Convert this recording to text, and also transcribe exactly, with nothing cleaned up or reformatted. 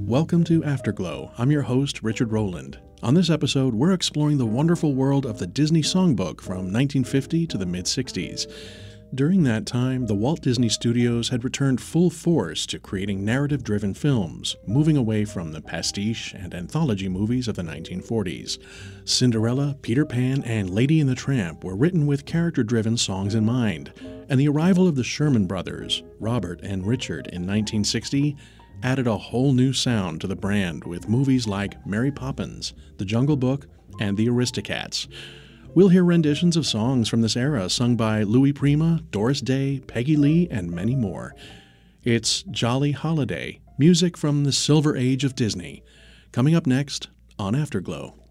Welcome to Afterglow. I'm your host, Richard Rowland. On this episode, we're exploring the wonderful world of the Disney Songbook from nineteen fifty to the mid sixties. During that time, the Walt Disney Studios had returned full force to creating narrative-driven films, moving away from the pastiche and anthology movies of the nineteen forties. Cinderella, Peter Pan, and Lady and the Tramp were written with character-driven songs in mind, and the arrival of the Sherman Brothers, Robert and Richard, in nineteen sixty added a whole new sound to the brand with movies like Mary Poppins, The Jungle Book, and The Aristocats. We'll hear renditions of songs from this era sung by Louis Prima, Doris Day, Peggy Lee, and many more. It's Jolly Holiday, music from the Silver Age of Disney. Coming up next on Afterglow.